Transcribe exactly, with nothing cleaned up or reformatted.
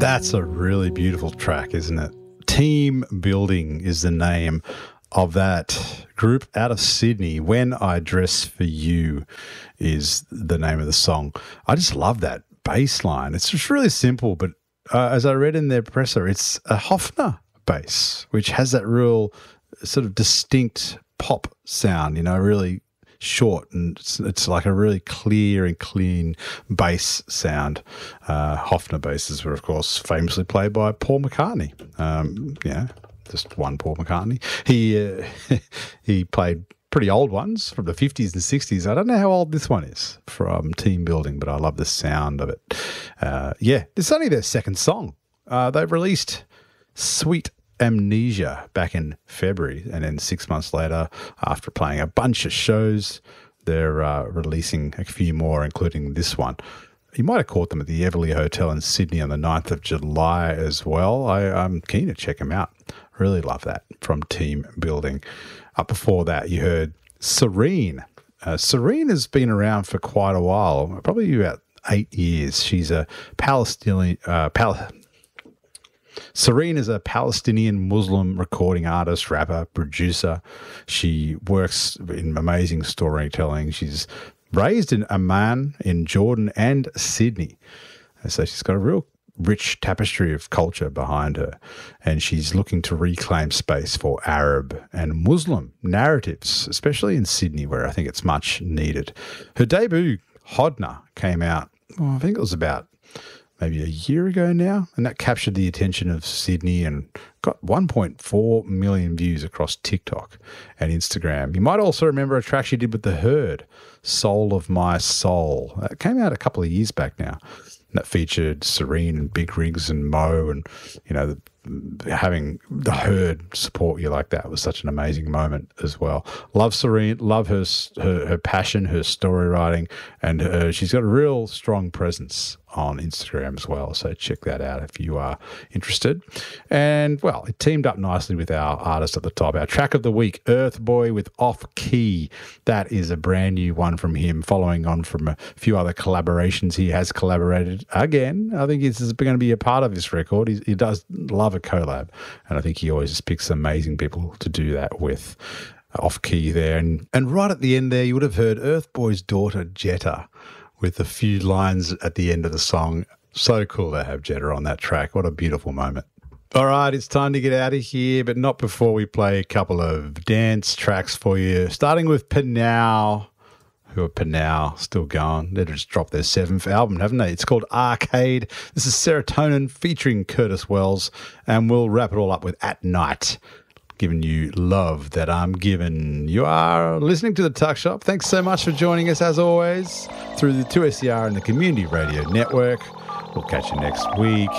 That's a really beautiful track, isn't it? Team Building is the name of that group out of Sydney. When I Dress for You is the name of the song. I just love that bass line. It's just really simple, but uh, as I read in their presser, it's a Hofner bass, which has that real sort of distinct pop sound, you know, really short, and it's, it's like a really clear and clean bass sound. Uh, Hofner basses were, of course, famously played by Paul McCartney. Um, yeah, just one Paul McCartney. He uh, he played pretty old ones from the fifties and sixties. I don't know how old this one is from Team Building, but I love the sound of it. Uh, yeah, this is only their second song. Uh, they've released Sweet Amnesia back in February, and then six months later, after playing a bunch of shows, they're uh, releasing a few more, including this one. You might have caught them at the Everleigh Hotel in Sydney on the ninth of July as well. I, I'm keen to check them out. Really love that from Team Building. Up before that, you heard Serene. Uh, Serene has been around for quite a while, probably about eight years. She's a Palestinian uh, Pal- Serene is a Palestinian Muslim recording artist, rapper, producer. She works in amazing storytelling. She's raised in Amman, in Jordan, and Sydney. So she's got a real rich tapestry of culture behind her, and she's looking to reclaim space for Arab and Muslim narratives, especially in Sydney, where I think it's much needed. Her debut, Hodna, came out, well, I think it was about maybe a year ago now, and that captured the attention of Sydney and got one point four million views across TikTok and Instagram. You might also remember a track she did with The Herd, Soul of My Soul. That came out a couple of years back now. And that featured Serene and Big Rigs and Mo, and, you know, having The Herd support you like that was such an amazing moment as well. Love Serene, love her her, her passion, her story writing, and her, she's got a real strong presence on Instagram as well. So check that out if you are interested. And, well, it teamed up nicely with our artist at the top. Our track of the week, Earth Boy with Off Key. That is a brand new one from him, following on from a few other collaborations he has collaborated. Again, I think this is going to be a part of this record. He, he does love a collab, and I think he always just picks amazing people to do that with. Off Key there. And, and right at the end there, you would have heard Earth Boy's daughter, Jetta, with a few lines at the end of the song. So cool to have Jetta on that track. What a beautiful moment. All right, it's time to get out of here, but not before we play a couple of dance tracks for you, starting with Panau. Who are Panau, still going. They just dropped their seventh album, haven't they? It's called Arcade. This is Serotonin featuring Curtis Wells, and we'll wrap it all up with At Night, giving you love that I'm giving. You are listening to The Tuck Shop. Thanks so much for joining us, as always, through the two S C R and the Community Radio Network. We'll catch you next week.